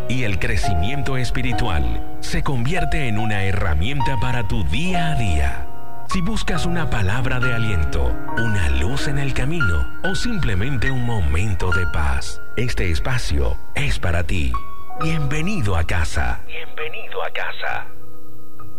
y el crecimiento espiritual se convierte en una herramienta para tu día a día. Si buscas una palabra de aliento, una luz en el camino o simplemente un momento de paz, este espacio es para ti. Bienvenido a casa. Bienvenido a casa.